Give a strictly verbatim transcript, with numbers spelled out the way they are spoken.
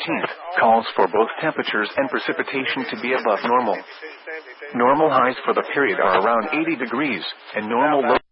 eighteenth, calls for both temperatures and precipitation to be above normal. Normal highs for the period are around eighty degrees, and normal lows